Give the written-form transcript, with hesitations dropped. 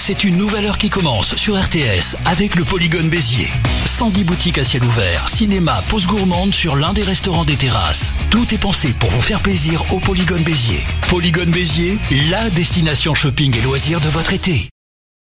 c'est une nouvelle heure qui commence sur RTS avec le Polygone Béziers. 110 boutiques à ciel ouvert, cinéma, pause gourmande sur l'un des restaurants des terrasses. Tout est pensé pour vous faire plaisir au Polygone Béziers. Polygone Béziers, la destination shopping et loisirs de votre été.